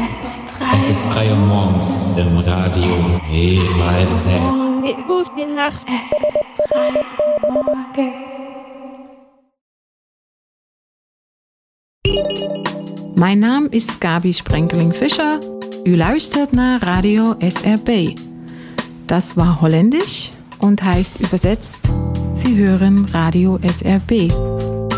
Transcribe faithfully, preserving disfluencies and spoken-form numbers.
Es ist drei Uhr morgens im Radio E Y Z. Gute Nacht. Es ist drei Uhr morgens. Mijn naam is Gabi Sprenkeling-Fischer. U luistert naar Radio S R B. Das war holländisch und heißt übersetzt, Sie hören Radio S R B.